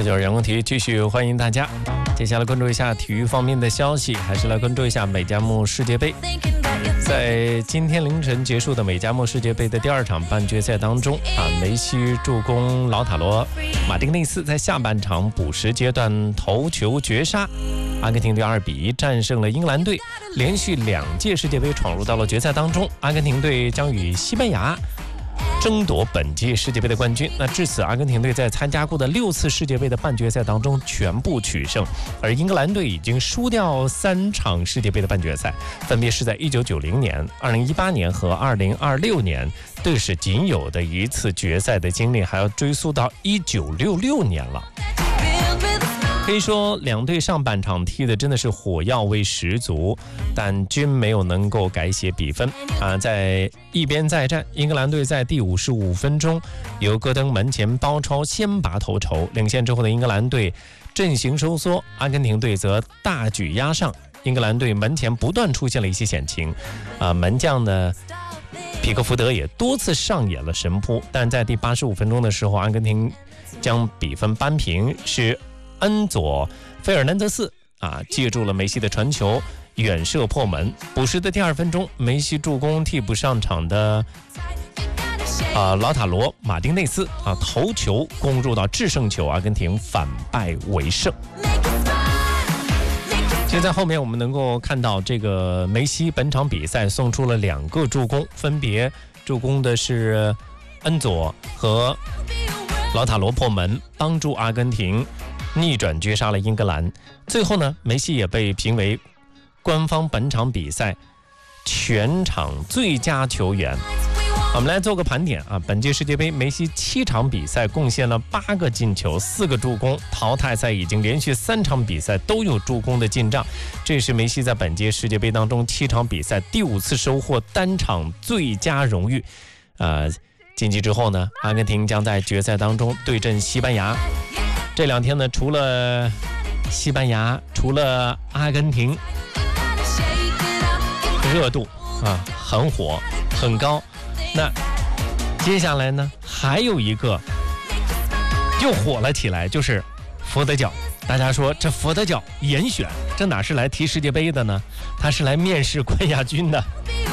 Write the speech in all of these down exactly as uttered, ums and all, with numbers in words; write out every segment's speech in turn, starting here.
这就是人工体育，继续欢迎大家。接下来关注一下体育方面的消息，还是来关注一下美加墨世界杯。在今天凌晨结束的美加墨世界杯的第二场半决赛当中啊，梅西助攻劳塔罗马丁内斯在下半场补时阶段头球绝杀，阿根廷队二比一战胜了英格兰队，连续两届世界杯闯入到了决赛当中。阿根廷队将与西班牙争夺本届世界杯的冠军。那至此，阿根廷队在参加过的六次世界杯的半决赛当中全部取胜，而英格兰队已经输掉三场世界杯的半决赛，分别是在一九九零年、二零一八年和二零二六年，队史仅有的一次决赛的经历还要追溯到一九六六年了。可以说两队上半场踢的真的是火药味十足，但均没有能够改写比分啊。在一边再战，英格兰队在第五十五分钟由戈登门前包抄先拔头筹，领先之后的英格兰队阵型收缩，阿根廷队则大举压上。英格兰队门前不断出现了一些险情啊，门将呢皮克福德也多次上演了神扑，但在第八十五分钟的时候，阿根廷将比分扳平，是恩佐费尔南德斯啊，借助了梅西的传球远射破门。补时的第二分钟，梅西助攻替补上场的啊劳塔罗马丁内斯啊头球攻入到制胜球，阿根廷反败为胜。其实在后面我们能够看到，这个梅西本场比赛送出了两个助攻，分别助攻的是恩佐和劳塔罗破门，帮助阿根廷逆转绝杀了英格兰。最后呢，梅西也被评为官方本场比赛全场最佳球员。我们来做个盘点啊，本届世界杯梅西七场比赛贡献了八个进球，四个助攻，淘汰赛已经连续三场比赛都有助攻的进账，这是梅西在本届世界杯当中七场比赛第五次收获单场最佳荣誉。呃，晋级之后呢，阿根廷将在决赛当中对阵西班牙。这两天呢，除了西班牙，除了阿根廷，热度啊很火很高。那接下来呢，还有一个又火了起来，就是佛得角。大家说这佛得角严选，这哪是来踢世界杯的呢？他是来面试冠亚军的。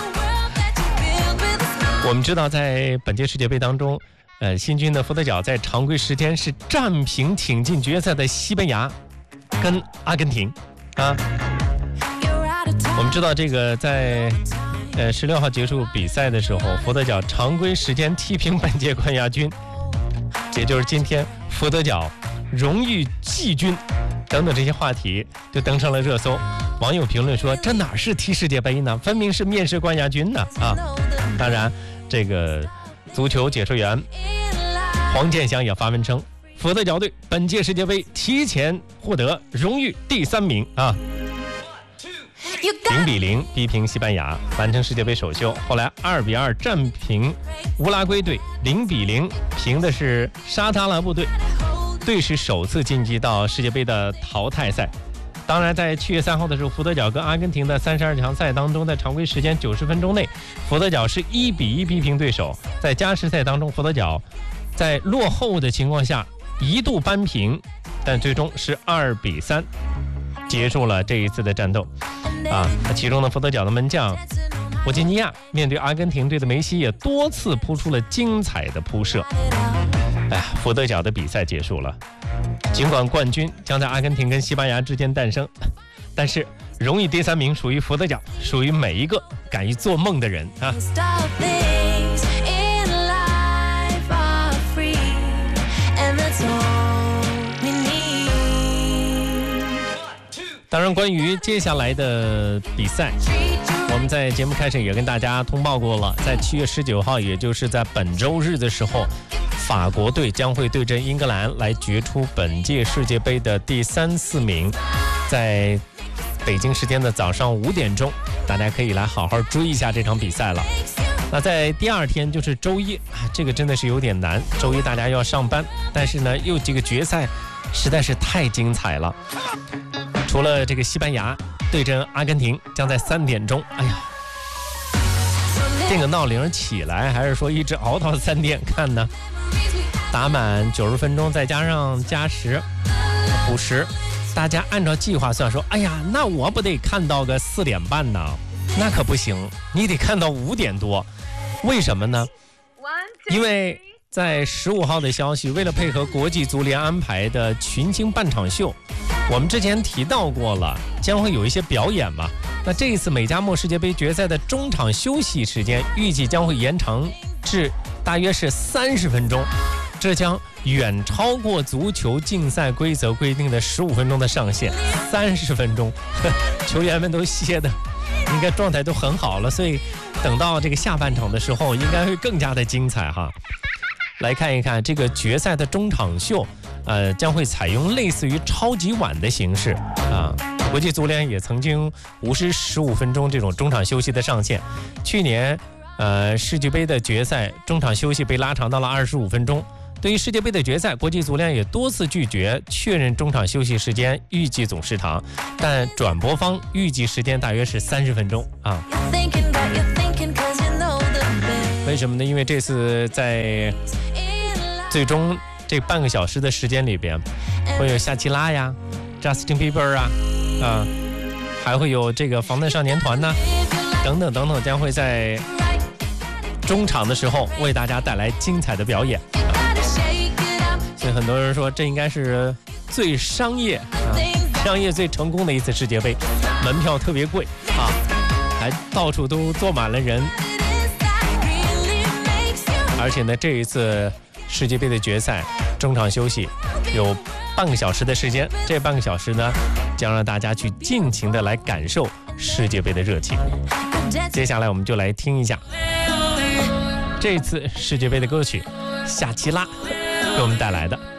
我们知道，在本届世界杯当中，呃，新军的佛得角在常规时间是战平挺进决赛的西班牙跟阿根廷啊。我们知道这个在呃十六号结束比赛的时候，佛得角常规时间踢平本届冠亚军，也就是今天佛得角荣誉季军等等这些话题就登上了热搜。网友评论说，这哪是踢世界杯呢，分明是面试冠亚军呢啊！当然这个足球解说员黄健翔也发文称，佛得角队本届世界杯提前获得荣誉第三名啊，零比零逼平西班牙，完成世界杯首秀。后来二比二战平乌拉圭队，零比零平的是沙特阿拉伯队，队史首次晋级到世界杯的淘汰赛。当然，在七月三号的时候，佛得角跟阿根廷的三十二强赛当中，在常规时间九十分钟内，佛得角是一比一逼平对手。在加时赛当中，佛得角在落后的情况下一度扳平，但最终是二比三结束了这一次的战斗啊。其中呢，佛得角的门将博吉尼亚面对阿根廷队的梅西也多次扑出了精彩的扑射。哎呀，佛得角的比赛结束了，尽管冠军将在阿根廷跟西班牙之间诞生，但是荣誉第三名属于佛得角，属于每一个敢于做梦的人啊。当然，关于接下来的比赛，我们在节目开始也跟大家通报过了，在七月十九号，也就是在本周日的时候，法国队将会对阵英格兰，来决出本届世界杯的第三四名。在北京时间的早上五点钟，大家可以来好好追一下这场比赛了。那在第二天就是周一，这个真的是有点难。周一大家要上班，但是呢，又这个决赛实在是太精彩了。除了这个西班牙对阵阿根廷将在三点钟，哎呀，定个闹铃起来，还是说一直熬到三点看呢？ 打满九十分钟，再加上加时补时，大家按照计划算说，哎呀，那我不得看到个四点半呢？那可不行，你得看到五点多。为什么呢？因为在十五号的消息，为了配合国际足联安排的群星半场秀，我们之前提到过了，将会有一些表演嘛。那这一次美加墨世界杯决赛的中场休息时间预计将会延长至大约是三十分钟，这将远超过足球竞赛规则规定的十五分钟的上限。三十分钟，球员们都歇的应该状态都很好了，所以等到这个下半场的时候，应该会更加的精彩哈。来看一看这个决赛的中场秀，呃，将会采用类似于超级碗的形式啊。国际足联也曾经无视十五分钟这种中场休息的上限。去年，呃，世界杯的决赛中场休息被拉长到了二十五分钟。对于世界杯的决赛，国际足联也多次拒绝确认中场休息时间预计总时长，但转播方预计时间大约是三十分钟啊。为什么呢？因为这次在最终这半个小时的时间里边，会有夏奇拉呀、Justin Bieber 啊，啊，还会有这个防弹少年团呢，等等等等，将会在中场的时候为大家带来精彩的表演。所以很多人说，这应该是最商业啊，商业最成功的一次世界杯，门票特别贵啊，还到处都坐满了人。而且呢，这一次世界杯的决赛中场休息有半个小时的时间，这半个小时呢，将让大家去尽情的来感受世界杯的热情。接下来我们就来听一下这次世界杯的歌曲，夏奇拉给我们带来的。